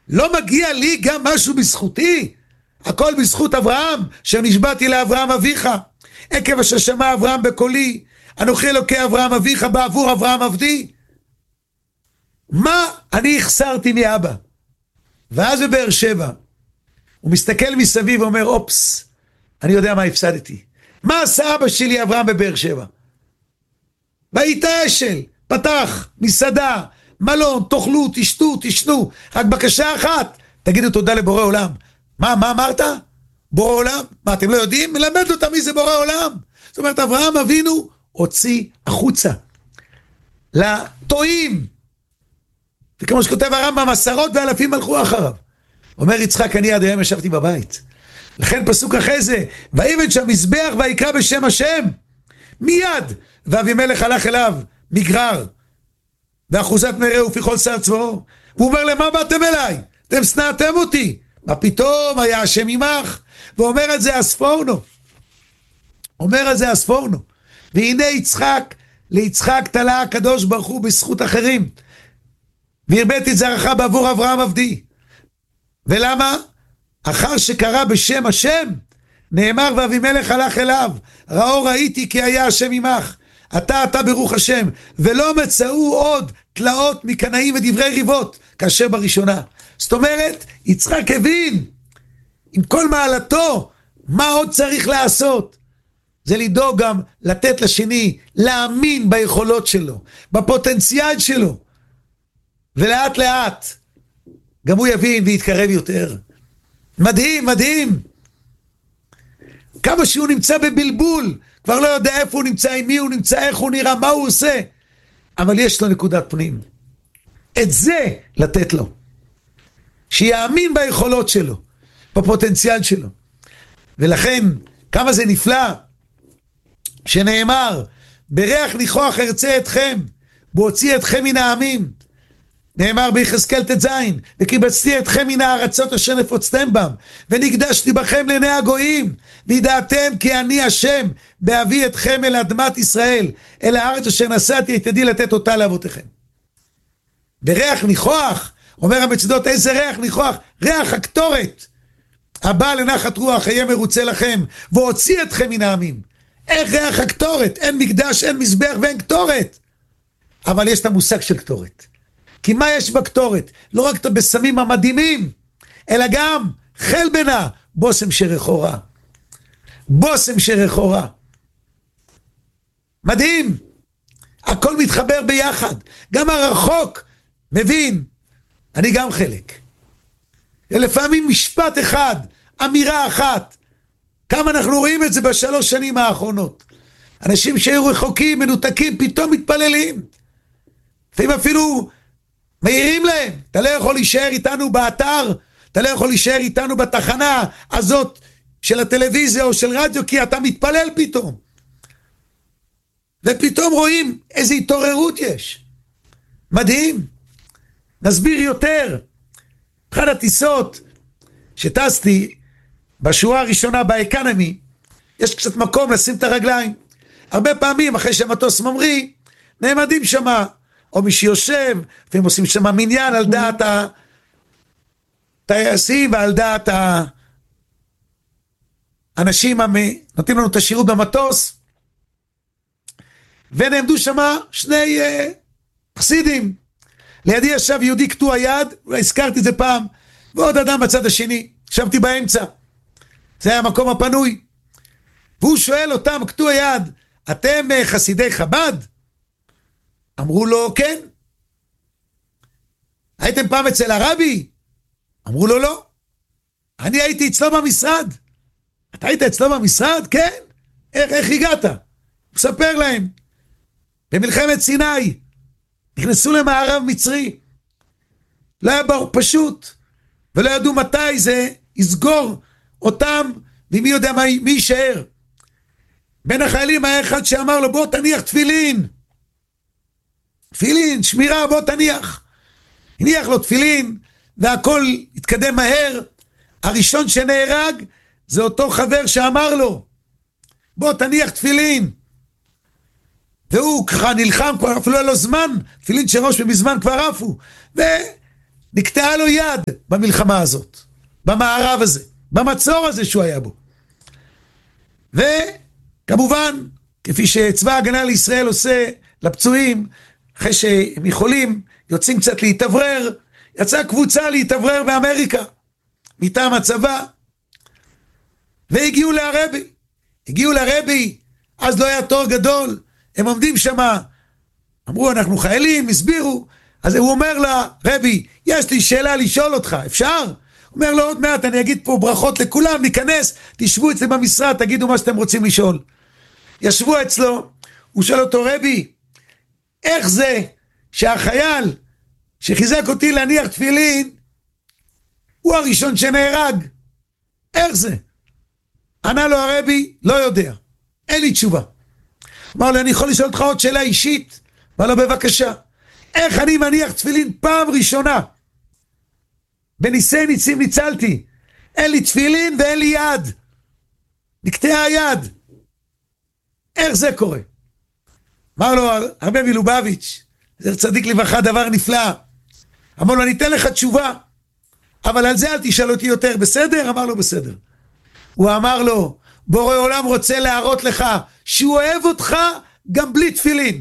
לא מגיע לי גם משהו בזכותי? הכל בזכות אברהם, שנשבעתי לאברהם אביך, עקב אשר שמע אברהם בקולי, אנוכי אלוקי אברהם אביך בעבור אברהם עבדי. מה אני החסרתי מאבא? ואז בבאר שבע, הוא מסתכל מסביב ואומר, אופס, אני יודע מה הפסדתי. מה עשה אבא שלי אברהם בבאר שבע? והיית אשל, פתח, מסעדה, מלון, תאכלו, תשתו, תשנו, רק בקשה אחת, תגידו תודה לבורא עולם. מה אמרת? בורא עולם? מה, אתם לא יודעים? מלמד אותם מי זה בורא עולם. זאת אומרת, אברהם אבינו הוציא החוצה לטועים, וכמו שכותב הרמב"ם, עשרות ואלפים הלכו אחריו. אומר יצחק, אני עד היום ישבתי בבית. לכן פסוק אחרי זה, ויבן שם מזבח ויקרא בשם השם, מיד, ואבימלך הלך אליו מגרר, ואחוזת מרעה ופי כל שר צבאו. הוא אומר, למה באתם אליי? אתם שנאתם אותי. מה פתאום היה השם עמך? ואומר את זה אספורנו. אומר את זה אספורנו. והנה ליצחק תלה הקדוש ברוך הוא בזכות אחרים. והרביתי את זרעך בעבור אברהם עבדי. ולמה? אחר שקרא בשם השם, נאמר ואבימלך הלך אליו, ראו ראיתי כי היה השם עמך, אתה ברוך השם, ולא מצאו עוד תלאות מקנאים ודברי ריבות, כאשר בראשונה. זאת אומרת, יצחק הבין, עם כל מעלתו, מה עוד צריך לעשות? זה לדאוג גם לתת לשני, להאמין ביכולות שלו, בפוטנציאל שלו, ולאט לאט, גם הוא יבין ויתקרב יותר. מדהים, מדהים. כמה שהוא נמצא בבלבול, כבר לא יודע איפה הוא נמצא, עם מי הוא נמצא, איך הוא נראה, מה הוא עושה. אבל יש לו נקודת פנים. את זה לתת לו. שיאמין ביכולות שלו, בפוטנציאל שלו. ולכן, כמה זה נפלא, שנאמר, בריח ניחוח ארצה אתכם, בהוציא אתכם מן העמים. נאמר ביחזקאל ט"ז, וקיבצתי אתכם מן הארצות אשר נפוצתם בם, ונקדשתי בכם לעיני הגויים, וידעתם כי אני השם, בהביא אתכם אל אדמת ישראל, אל הארץ אשר נשאתי את ידי לתת אותה לאבותיכם. בריח ניחוח, אומר המצודות, איזה ריח ניחוח? ריח הקטורת. הבא לנחת רוח, יהיה מרוצה לכם, והוציא אתכם מן העמים. איך ריח הקטורת? אין מקדש, אין מזבח ואין קטורת. אבל יש את המושג של קטורת. כי מה יש בקטורת? לא רק את הבשמים המדהימים, אלא גם חלבנה, בושם שרחורה. בושם שרחורה. מדהים. הכל מתחבר ביחד. גם הרחוק מבין. אני גם חלק. ולפעמים משפט אחד, אמירה אחת. כמה אנחנו רואים את זה בשלוש שנים האחרונות. אנשים שהיו רחוקים, מנותקים, פתאום מתפללים. לפעמים אפילו מעירים להם, אתה לא יכול להישאר איתנו באתר, אתה לא יכול להישאר איתנו בתחנה הזאת של הטלוויזיה או של רדיו, כי אתה מתפלל פתאום. ופתאום רואים איזו התעוררות יש. מדהים. נסביר יותר. אחד הטיסות שטסתי בשורה הראשונה באקונומי, יש קצת מקום לשים את הרגליים. הרבה פעמים אחרי שהמטוס ממריא, נעמדים שמה, או מי שיושב, והם עושים שמה מניין על דעת הטייסים ועל דעת האנשים נותנים לנו את השירות במטוס, ונעמדו שמה שני חסידים. לידי ישב יהודי קטוע יד, אולי הזכרתי את זה פעם, ועוד אדם בצד השני, ישבתי באמצע. זה היה המקום הפנוי. והוא שואל אותם, קטוע יד, אתם חסידי חב"ד? אמרו לו, כן. הייתם פעם אצל הרבי? אמרו לו, לא. אני הייתי אצלו במשרד. אתה היית אצלו במשרד? כן. איך הגעת? הוא מספר להם. במלחמת סיני, נכנסו למערב מצרי. לא היה ברור פשוט, ולא ידעו מתי זה יסגור אותם, ומי יודע מי יישאר. בין החיילים היה אחד שאמר לו, בוא תניח תפילין. תפילין, שמירה, בוא תניח. הניח לו תפילין, והכל התקדם מהר. הראשון שנהרג, זה אותו חבר שאמר לו, בוא תניח תפילין. והוא ככה נלחם, כבר אפילו לא זמן, תפילין שראש ומזמן כבר עפו. נקטעה לו יד במלחמה הזאת, במערב הזה, במצור הזה שהוא היה בו. וכמובן, כפי שצבא ההגנה לישראל עושה לפצועים, אחרי שהם יכולים, יוצאים קצת להתאוורר, יצאה קבוצה להתאוורר באמריקה, מטעם הצבא, והגיעו לרבי, אז לא היה תור גדול, הם עומדים שם, אמרו אנחנו חיילים, הסבירו, אז הוא אומר לה, רבי, יש לי שאלה לשאול אותך, אפשר? הוא אומר לו, עוד מעט אני אגיד פה ברכות לכולם, ניכנס, תשבו אצלי במשרד, תגידו מה שאתם רוצים לשאול. ישבו אצלו, הוא שואל אותו, רבי, איך זה שהחייל שחיזק אותי להניח תפילין, הוא הראשון שנהרג? איך זה? ענה לו הרבי, לא יודע, אין לי תשובה. אמר לו, אני יכול לשאול אותך עוד שאלה אישית? אמר לו, בבקשה. איך אני מניח תפילין פעם ראשונה? בניסי ניסים ניצלתי. אין לי תפילין ואין לי יד. נקטעה היד. איך זה קורה? אמר לו, הרבי מלובביץ', זה צדיק לברכה, דבר נפלא. אמר לו, אני אתן לך תשובה, אבל על זה אל תשאל אותי יותר, בסדר? אמר לו, בסדר. הוא אמר לו, בורא עולם רוצה להראות לך שהוא אוהב אותך גם בלי תפילין.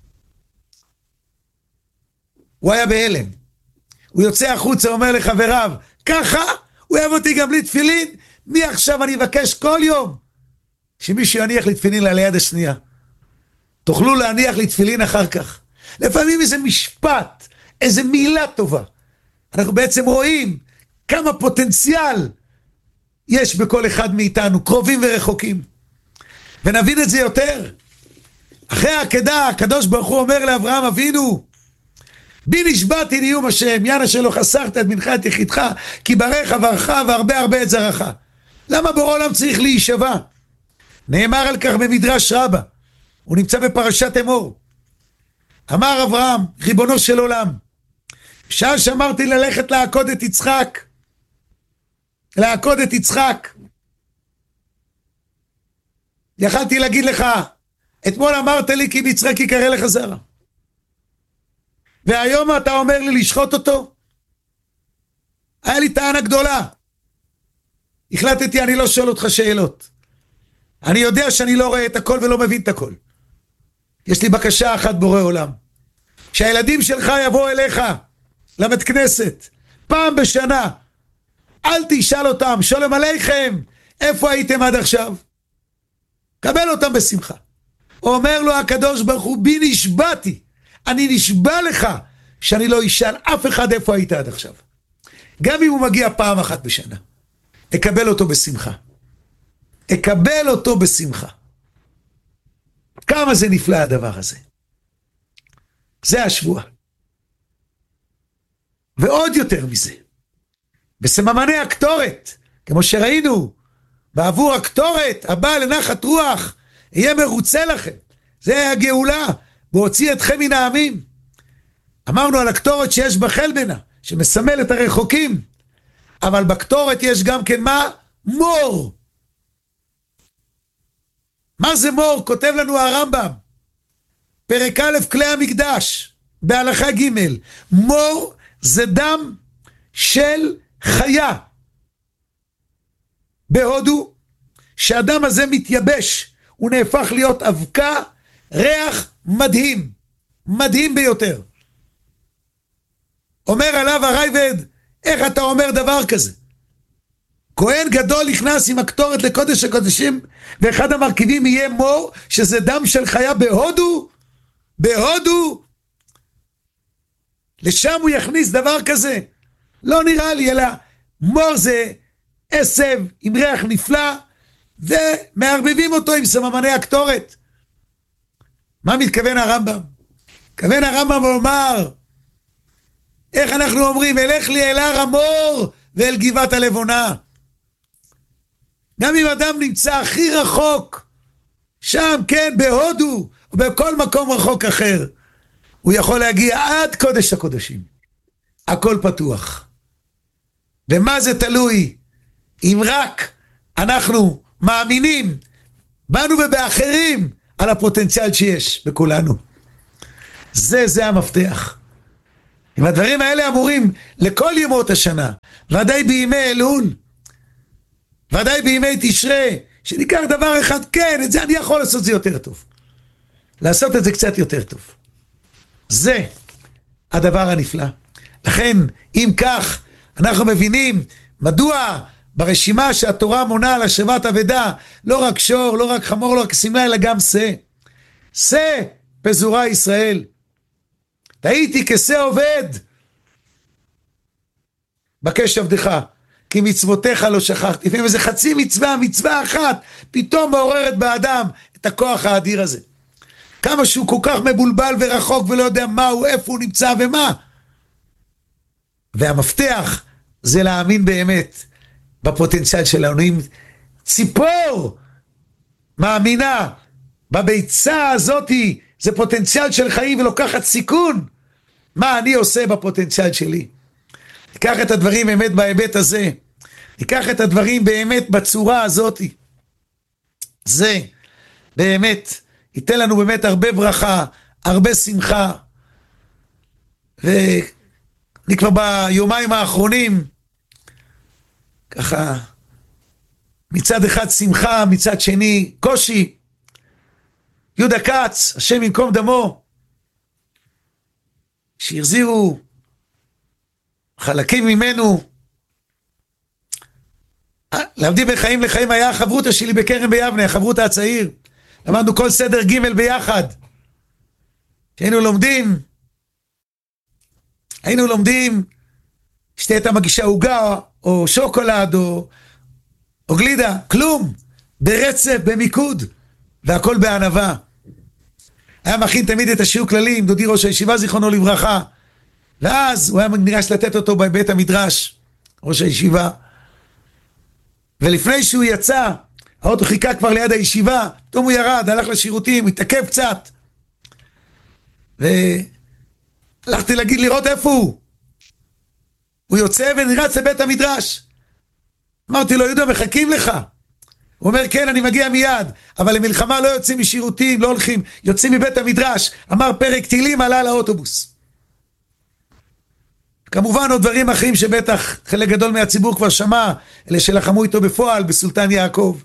הוא היה בהלם. הוא יוצא החוצה, אומר לחבריו, ככה הוא אוהב אותי גם בלי תפילין, מעכשיו אני אבקש כל יום שמישהו יניח לי תפילין על היד השנייה. תוכלו להניח לי תפילין אחר כך. לפעמים איזה משפט, איזה מילה טובה. אנחנו בעצם רואים כמה פוטנציאל יש בכל אחד מאיתנו, קרובים ורחוקים. ונבין את זה יותר. אחרי העקדה, הקדוש ברוך הוא אומר לאברהם אבינו, בי נשבעתי לאיום השם, ינה שלא חסרת את מנחה את יחידך, כי ברך אברך והרבה הרבה את זרעך. למה בורא עולם צריך להישבע? נאמר על כך במדרש רבה, הוא נמצא בפרשת אמור. אמר אברהם, ריבונו של עולם, שעה שאמרתי ללכת לעקוד את יצחק, יכלתי להגיד לך, אתמול אמרת לי כי ביצחק יקרא לך זרע, והיום אתה אומר לי לשחוט אותו? היה לי טענה גדולה. החלטתי, אני לא שואל אותך שאלות. אני יודע שאני לא רואה את הכל ולא מבין את הכל. יש לי בקשה אחת, בורא עולם, שהילדים שלך יבואו אליך לבית כנסת פעם בשנה, אל תשאל אותם, שלום עליכם, איפה הייתם עד עכשיו? קבל אותם בשמחה. אומר לו הקדוש ברוך הוא, בי נשבעתי, אני נשבע לך שאני לא אשאל אף אחד איפה היית עד עכשיו. גם אם הוא מגיע פעם אחת בשנה, אקבל אותו בשמחה. אקבל אותו בשמחה. כמה זה נפלא הדבר הזה. זה השבועה. ועוד יותר מזה, בסממני הקטורת, כמו שראינו, בעבור הקטורת, הבא לנחת רוח, יהיה מרוצה לכם. זה הגאולה, והוציא אתכם מן העמים. אמרנו על הקטורת שיש בה חלבנה, שמסמל את הרחוקים, אבל בקטורת יש גם כן מה? מור. מה זה מור? כותב לנו הרמב"ם, פרק א' כלי המקדש, בהלכה ג', מור זה דם של חיה בהודו, שהדם הזה מתייבש, הוא נהפך להיות אבקה, ריח מדהים, מדהים ביותר. אומר עליו הרייבד, איך אתה אומר דבר כזה? כהן גדול נכנס עם הקטורת לקודש הקודשים, ואחד המרכיבים יהיה מור, שזה דם של חיה בהודו, בהודו, לשם הוא יכניס דבר כזה? לא נראה לי, אלא מור זה עשב עם ריח נפלא, ומערבבים אותו עם סממני הקטורת. מה מתכוון הרמב"ם? מתכוון הרמב"ם ואומר, איך אנחנו אומרים, אלך לי אל הר המור ואל גבעת הלבונה. גם אם אדם נמצא הכי רחוק, שם כן בהודו, או בכל מקום רחוק אחר, הוא יכול להגיע עד קודש הקודשים. הכל פתוח. ומה זה תלוי? אם רק אנחנו מאמינים בנו ובאחרים על הפוטנציאל שיש בכולנו. זה המפתח. אם הדברים האלה אמורים לכל ימות השנה, ודאי בימי אלול, ודאי בימי תשרה, שניקח דבר אחד, כן, את זה אני יכול לעשות זה יותר טוב. לעשות את זה קצת יותר טוב. זה הדבר הנפלא. לכן, אם כך, אנחנו מבינים מדוע ברשימה שהתורה מונה על השבת אבדה, לא רק שור, לא רק חמור, לא רק שמלה, אלא גם שא. שא פזורה ישראל. תהייתי כשא עובד. בקש עבדך, כי מצוותיך לא שכחתי. לפעמים איזה חצי מצווה, מצווה אחת, פתאום מעוררת באדם את הכוח האדיר הזה. כמה שהוא כל כך מבולבל ורחוק ולא יודע מה הוא, איפה הוא נמצא ומה. והמפתח זה להאמין באמת בפוטנציאל שלנו. אם ציפור מאמינה בביצה הזאת, זה פוטנציאל של חיים ולוקחת סיכון. מה אני עושה בפוטנציאל שלי? ניקח את הדברים באמת בהיבט הזה. ניקח את הדברים באמת בצורה הזאת. זה באמת ייתן לנו באמת הרבה ברכה, הרבה שמחה. ואני כבר ביומיים האחרונים, ככה, מצד אחד שמחה, מצד שני קושי. יהודה כץ, השם ינקום דמו, שהחזירו חלקים ממנו. להבדיל בין חיים לחיים היה החברותא שלי בכרם ביבנה, החברותא הצעיר. למדנו כל סדר ג' ביחד. היינו לומדים, שתי הייתה מגישה עוגה, או שוקולד, או גלידה, כלום, ברצף, במיקוד, והכל בענווה. היה מכין תמיד את השיעור כללי עם דודי ראש הישיבה, זיכרונו לברכה, ואז הוא היה ניגש לתת אותו בבית המדרש, ראש הישיבה, ולפני שהוא יצא, האוטו חיכה כבר ליד הישיבה, פתאום הוא ירד, הלך לשירותים, התעכב קצת, והלכתי להגיד לראות איפה הוא. הוא יוצא ונרץ לבית המדרש. אמרתי לו, יהודה, מחכים לך. הוא אומר, כן, אני מגיע מיד, אבל למלחמה לא יוצאים משירותים, לא הולכים, יוצאים מבית המדרש. אמר פרק תהילים, עלה לאוטובוס. כמובן עוד דברים אחרים שבטח חלק גדול מהציבור כבר שמע, אלה שלחמו איתו בפועל בסולטן יעקב.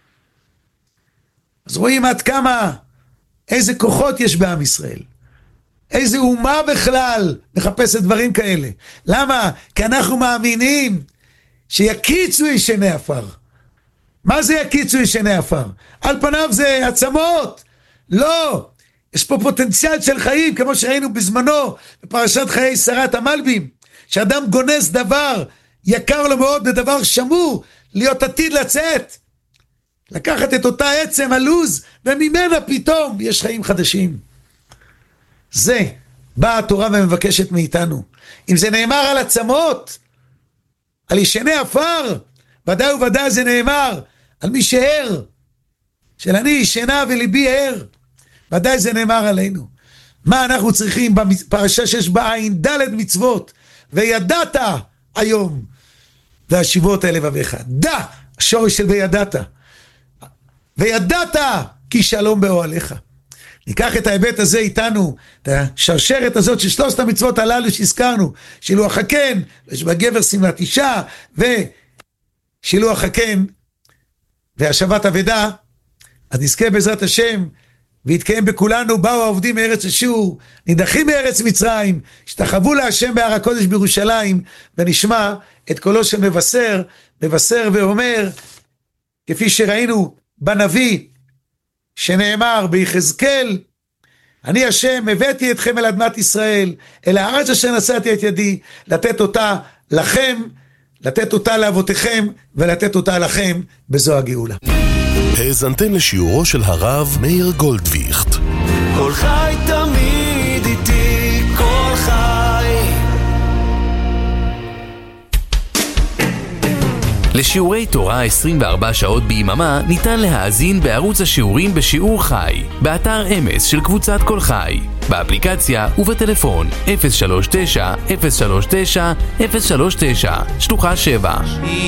אז רואים עד כמה, איזה כוחות יש בעם ישראל. איזה אומה בכלל מחפשת דברים כאלה. למה? כי אנחנו מאמינים שיקיצו ישני עפר. מה זה יקיצו ישני עפר? על פניו זה עצמות. לא. יש פה פוטנציאל של חיים, כמו שראינו בזמנו, בפרשת חיי שרת המלבים, שאדם גונס דבר, יקר לו מאוד, בדבר שמור, להיות עתיד לצאת. לקחת את אותה עצם, הלוז, וממנה פתאום יש חיים חדשים. זה באה התורה ומבקשת מאיתנו. אם זה נאמר על עצמות, על ישני עפר, ודאי וודאי זה נאמר על מי שער, של אני ישנה וליבי ער, ודאי זה נאמר עלינו. מה אנחנו צריכים בפרשה שיש בה עין ד' מצוות, וידעת היום והשיבות אל לבביך. דע, השורש של וידעת. וידעת כי שלום באוהליך. ניקח את ההיבט הזה איתנו, את השרשרת הזאת של שלושת המצוות הללו שהזכרנו, שילוח הקן, יש בגבר שמלת אישה, ושילוח הקן, והשבת אבדה. אז נזכה בעזרת השם, והתקיים בכולנו, באו העובדים מארץ אשור, נידחים מארץ מצרים, השתחוו להשם בהר הקודש בירושלים, ונשמע את קולו של מבשר ואומר, כפי שראינו בנביא, שנאמר ביחזקאל, אני השם הבאתי אתכם אל אדמת ישראל, אל הארץ אשר נשאתי את ידי, לתת אותה לכם, לתת אותה לאבותיכם, ולתת אותה לכם בזו הגאולה. האזנתם לשיעורו של הרב מאיר גולדוויכט. כל חי תמיד איתי, כל חי. לשיעורי תורה 24 שעות ביממה ניתן להאזין בערוץ השיעורים בשיעור חי, באתר אמס של קבוצת כל חי, באפליקציה ובטלפון 039-039-039, שלוחה 7.